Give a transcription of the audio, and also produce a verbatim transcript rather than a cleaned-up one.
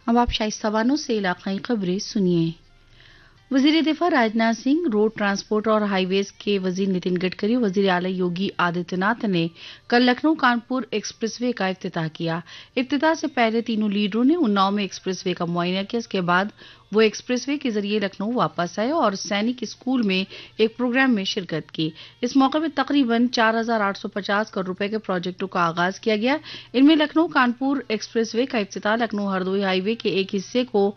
अब आप शाइस्ताबानों से इलाकाई खबरें सुनिए। वजीर दिफा राजनाथ सिंह, रोड ट्रांसपोर्ट और हाईवेज के वजीर नितिन गडकरी, वजीर आला योगी आदित्यनाथ ने कल लखनऊ कानपुर एक्सप्रेसवे का इफ्तिताह किया। इफ्तिताह से पहले तीनों लीडरों ने उन्नाव में एक्सप्रेसवे का मुआयना किया। इसके बाद वो एक्सप्रेसवे के जरिए लखनऊ वापस आए और सैनिक स्कूल में एक प्रोग्राम में शिरकत की। इस मौके पर तकरीबन चार हजार आठ सौ पचास करोड़ रुपए के प्रोजेक्टों का आगाज किया गया। इनमें लखनऊ कानपुर एक्सप्रेसवे का इफ्तिताह, लखनऊ हरदोई हाईवे के एक हिस्से को